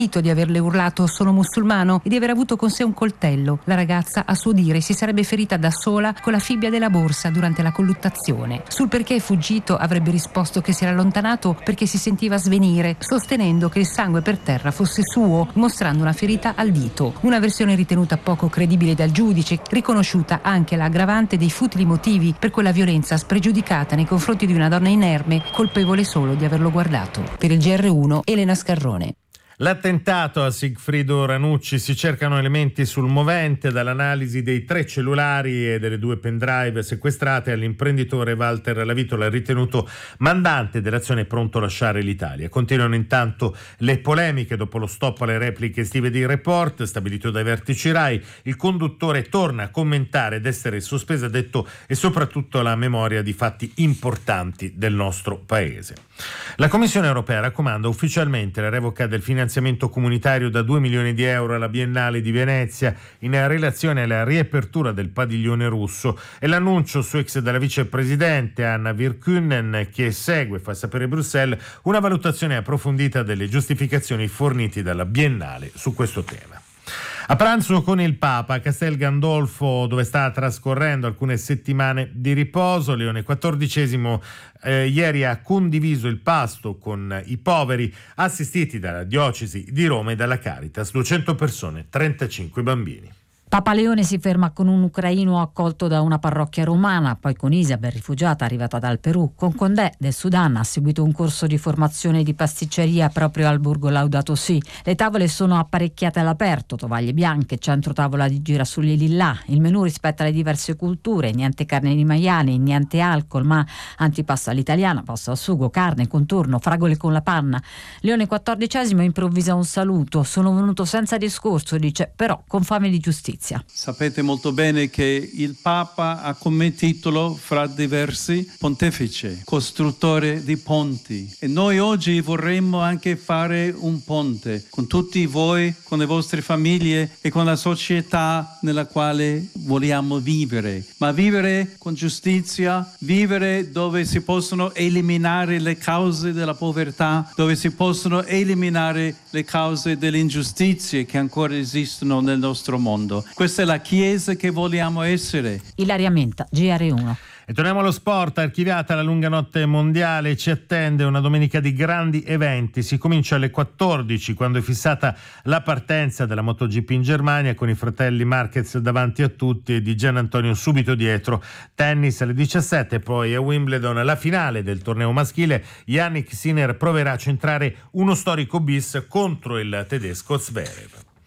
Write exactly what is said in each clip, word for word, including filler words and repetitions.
di averle urlato "sono musulmano" e di aver avuto con sé un coltello. La ragazza, a suo dire, si sarebbe ferita da sola con la fibbia della borsa durante la colluttazione. Sul perché è fuggito avrebbe risposto che si era allontanato perché si sentiva svenire, sostenendo che il sangue per terra fosse suo, mostrando una ferita al dito. Una versione ritenuta poco credibile dal giudice, riconosciuta anche l'aggravante dei futili motivi per quella violenza spregiudicata nei confronti di una donna inerme, colpevole solo di averlo guardato. Per il G R uno, Elena Scarrone. L'attentato a Sigfrido Ranucci: si cercano elementi sul movente, dall'analisi dei tre cellulari e delle due pendrive sequestrate all'imprenditore Walter Lavitola, ritenuto mandante dell'azione pronto a lasciare l'Italia. Continuano intanto le polemiche dopo lo stop alle repliche estive di Report stabilito dai vertici Rai. Il conduttore torna a commentare ed essere sospesa, detto, e soprattutto la memoria di fatti importanti del nostro paese. La Commissione europea raccomanda ufficialmente la revoca del finanziamento comunitario da due milioni di euro alla Biennale di Venezia in relazione alla riapertura del padiglione russo, e l'annuncio su X della vicepresidente Anna Virkkunen, che segue, fa sapere Bruxelles, una valutazione approfondita delle giustificazioni fornite dalla Biennale su questo tema. A pranzo con il Papa a Castel Gandolfo, dove sta trascorrendo alcune settimane di riposo, Leone quattordicesimo eh, ieri ha condiviso il pasto con i poveri assistiti dalla diocesi di Roma e dalla Caritas. duecento persone, trentacinque bambini. Papa Leone si ferma con un ucraino accolto da una parrocchia romana, poi con Isabel, rifugiata arrivata dal Perù. Con Condé del Sudan ha seguito un corso di formazione di pasticceria proprio al borgo Laudato Si. Le tavole sono apparecchiate all'aperto, tovaglie bianche, centro tavola di girasoli lillà. Il menù rispetta le diverse culture, niente carne di maiale, niente alcol, ma antipasto all'italiana, pasto al sugo, carne, contorno, fragole con la panna. Leone quattordicesimo improvvisa un saluto: sono venuto senza discorso, dice, però con fame di giustizia. Sapete molto bene che il Papa ha come titolo, fra diversi, pontefice, costruttore di ponti, e noi oggi vorremmo anche fare un ponte con tutti voi, con le vostre famiglie e con la società nella quale vogliamo vivere, ma vivere con giustizia, vivere dove si possono eliminare le cause della povertà, dove si possono eliminare le cause delle ingiustizie che ancora esistono nel nostro mondo. Questa è la Chiesa che vogliamo essere. Ilaria Menta, G R uno. E torniamo allo sport. Archiviata la lunga notte mondiale, ci attende una domenica di grandi eventi. Si comincia alle quattordici, quando è fissata la partenza della MotoGP in Germania, con i fratelli Marquez davanti a tutti e Di Giannantonio subito dietro. Tennis alle diciassette, poi a Wimbledon la finale del torneo maschile. Yannick Sinner proverà a centrare uno storico bis contro il tedesco Zverev.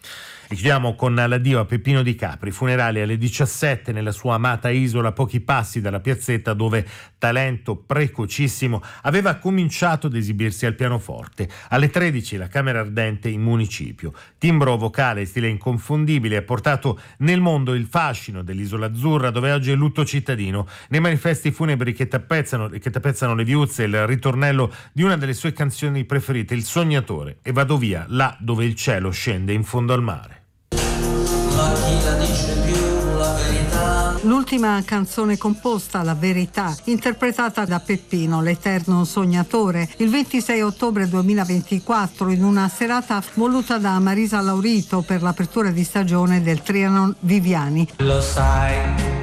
E chiudiamo con l'addio a Peppino Di Capri, funerali alle diciassette nella sua amata isola, a pochi passi dalla piazzetta dove, talento precocissimo, aveva cominciato ad esibirsi al pianoforte. Alle tredici la Camera Ardente in municipio. Timbro vocale e stile inconfondibile, ha portato nel mondo il fascino dell'isola azzurra, dove oggi è lutto cittadino. Nei manifesti funebri che tappezzano, che tappezzano le viuzze, il ritornello di una delle sue canzoni preferite, Il Sognatore, e vado via là dove il cielo scende in fondo al mare. Ma chi la dice più la verità? L'ultima canzone composta, La Verità, interpretata da Peppino, l'eterno sognatore, il ventisei ottobre duemilaventiquattro, in una serata voluta da Marisa Laurito per l'apertura di stagione del Trianon Viviani. Lo sai,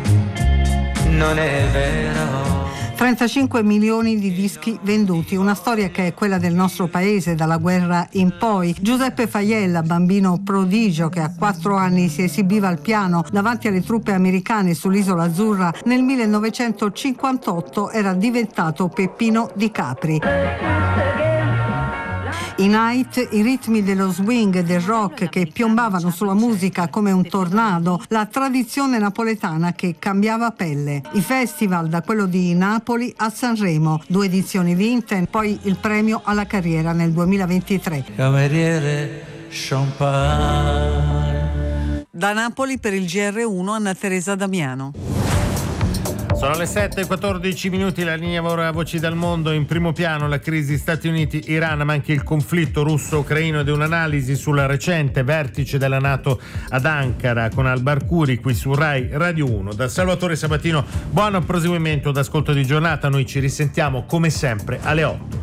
non è vero. trentacinque milioni di dischi venduti, una storia che è quella del nostro paese dalla guerra in poi. Giuseppe Faiella, bambino prodigio che a quattro anni si esibiva al piano davanti alle truppe americane sull'isola azzurra, nel millenovecentocinquantotto era diventato Peppino Di Capri. I Night, i ritmi dello swing e del rock che piombavano sulla musica come un tornado, la tradizione napoletana che cambiava pelle. I festival, da quello di Napoli a Sanremo, due edizioni vinte, poi il premio alla carriera nel duemilaventitré. Cameriere champagne. Da Napoli per il G R uno, Anna Teresa Damiano. Sono le sette e quattordici minuti, la linea ora Voci dal Mondo. In primo piano la crisi Stati Uniti-Iran, ma anche il conflitto russo-ucraino, ed un'analisi sul recente vertice della NATO ad Ankara con Al-Barkuri qui su Rai Radio uno. Da Salvatore Sabatino, buon proseguimento d'ascolto di giornata. Noi ci risentiamo come sempre alle otto.